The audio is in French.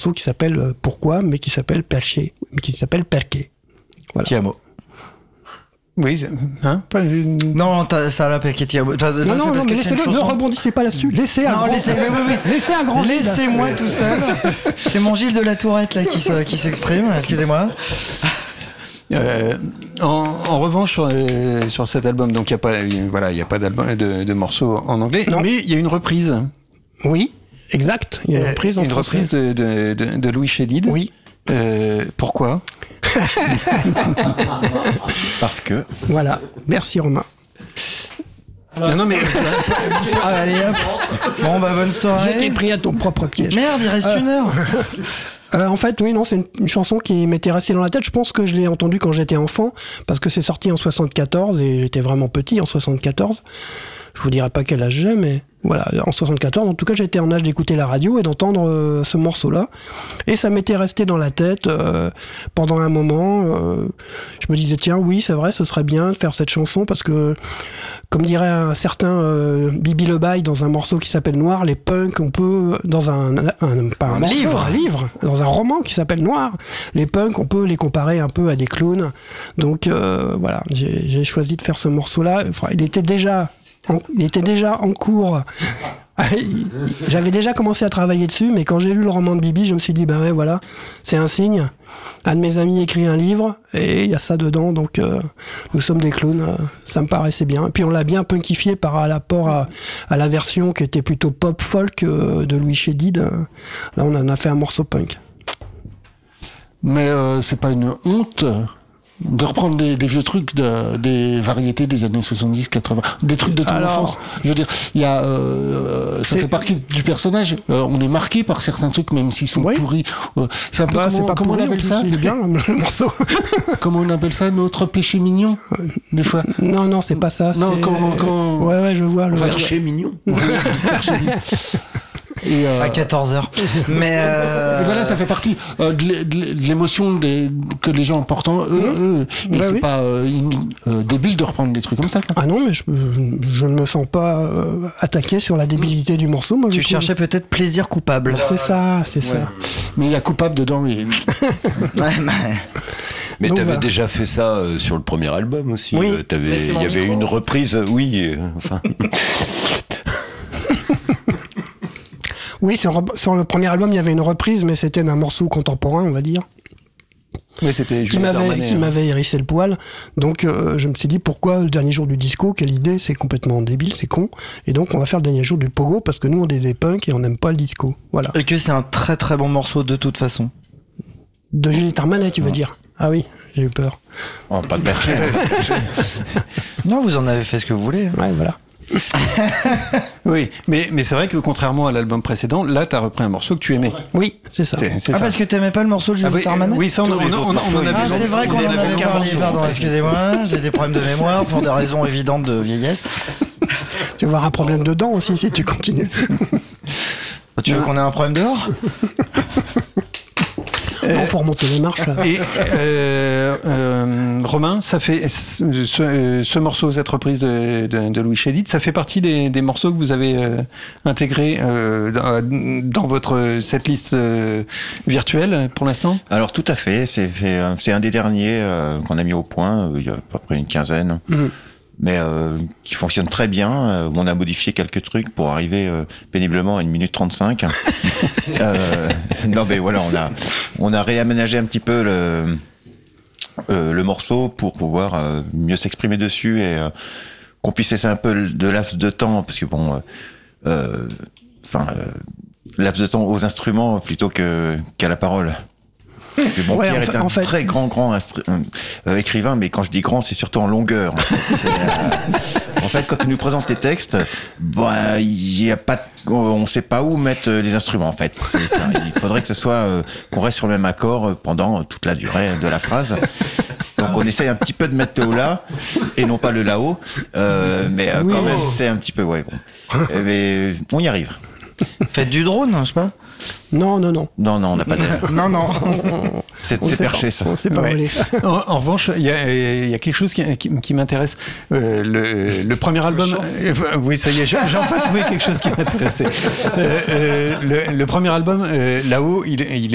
morceau qui s'appelle Pourquoi, mais qui s'appelle Perché, qui s'appelle Perché. Voilà. Ti amo. Oui, hein Non, ça l'a perché ti amo. Non, mais laissez-le, ne rebondissez pas là-dessus. Laissez un grand... Laissez un grand vide. Laissez-moi tout seul. C'est mon Gilles de la Tourette là qui s'exprime, excusez-moi. En revanche, sur cet album, donc il y a pas d'album de morceaux en anglais, Non. mais il y a une reprise. Oui, exact. Il y a une reprise en français. Reprise de Louis Chédid. Oui. Pourquoi? Parce que. Voilà. Merci Romain. Non, mais Allez hop. Bon bah bonne Je soirée. t'ai pris à ton propre piège. Merde, il reste une heure. En fait, oui, non, c'est une chanson qui m'était restée dans la tête. Je pense que je l'ai entendue quand j'étais enfant, parce que c'est sorti en 74 et j'étais vraiment petit en 74. Je vous dirai pas quel âge j'ai, mais voilà, en 74. En tout cas, j'étais en âge d'écouter la radio et d'entendre ce morceau-là. Et ça m'était resté dans la tête pendant un moment. Je me disais, tiens, oui, c'est vrai, ce serait bien de faire cette chanson parce que, comme dirait un certain Bibi Lebaille dans un morceau qui s'appelle Noir, les punks, on peut, dans un livre, dans un roman qui s'appelle Noir, les punks, on peut les comparer un peu à des clowns. Donc voilà, j'ai choisi de faire ce morceau-là. Enfin, il était déjà en cours. J'avais déjà commencé à travailler dessus, mais quand j'ai lu le roman de Bibi, je me suis dit, ben ouais, voilà, c'est un signe. Un de mes amis écrit un livre, et il y a ça dedans, donc nous sommes des clowns, ça me paraissait bien. Et puis on l'a bien punkifié par rapport à la version qui était plutôt pop-folk de Louis Chédid. Là, on en a fait un morceau punk. Mais c'est pas une honte de reprendre des vieux trucs des variétés des années 70-80, des trucs de ton enfance. Je veux dire, il y a ça fait partie du personnage. On est marqué par certains trucs, même s'ils sont pourris. C'est un peu comment on appelle ça? Il est bien le morceau. Comment on appelle ça? Notre péché mignon, des fois. Non, c'est pas ça. Non, quand... Ouais, je vois. Perché mignon. Et à 14h. Mais et voilà, ça fait partie de l'émotion que les gens portent en eux. Et c'est pas débile de reprendre des trucs comme ça. Quoi. Ah non, mais je ne me sens pas attaqué sur la débilité du morceau. Moi, tu cherchais peut-être plaisir coupable. C'est ça. Mais il y a coupable dedans. Et... Mais tu avais déjà fait ça sur le premier album aussi. Oui. Il y avait une reprise, enfin. Oui, sur le premier album, il y avait une reprise, mais c'était d'un morceau contemporain, on va dire. Oui, c'était qui m'avait hérissé le poil. Donc, je me suis dit, pourquoi le dernier jour du disco? Quelle idée? C'est complètement débile, c'est con. Et donc, on va faire le dernier jour du pogo, parce que nous, on est des punks et on n'aime pas le disco. Voilà. Et que c'est un très très bon morceau de toute façon. De Juliette Armanet, tu veux dire? Ah oui, j'ai eu peur. Oh, pas de Perché. Non, vous en avez fait ce que vous voulez. Ouais, voilà. Oui, mais c'est vrai que contrairement à l'album précédent, là t'as repris un morceau que tu aimais. Oui, c'est ça. C'est ça. Parce que t'aimais pas le morceau de Juliette Armanet? Oui, ça on en avait. C'est vrai qu'on en avait parlé, pardon, excusez-moi, j'ai des problèmes de mémoire pour des raisons évidentes de vieillesse. Tu vas avoir un problème dedans aussi si tu continues. Tu veux qu'on ait un problème dehors? Non, faut remonter les marches. Là. Et Romain, ça fait ce morceau, cette reprise de Louis Chédid, ça fait partie des morceaux que vous avez intégrés dans votre setlist virtuelle pour l'instant? Alors tout à fait, c'est un des derniers qu'on a mis au point il y a à peu près une quinzaine. Mais qui fonctionne très bien. On a modifié quelques trucs pour arriver péniblement à 1 minute 35. Non mais voilà, on a réaménagé un petit peu le morceau pour pouvoir mieux s'exprimer dessus et qu'on puisse laisser un peu de laps de temps, parce que bon, laps de temps aux instruments plutôt qu'à la parole. Bon, Pierre est un très grand écrivain, mais quand je dis grand, c'est surtout en longueur. En fait, quand tu nous présentes tes textes, y a pas, on sait pas où mettre les instruments. En fait, c'est ça. Il faudrait que ce soit qu'on reste sur le même accord pendant toute la durée de la phrase. Donc on essaye un petit peu de mettre le haut là et non pas le là-haut, mais quand même c'est un petit peu bon. Mais on y arrive. Faites du drone, je sais pas. Non, on n'a pas de... Non. C'est Perché, ça. On sait pas voler. En revanche, il y a quelque chose qui m'intéresse. Le premier album... oui, ça y est, j'ai enfin trouvé quelque chose qui m'intéressait. Le premier album, là-haut, il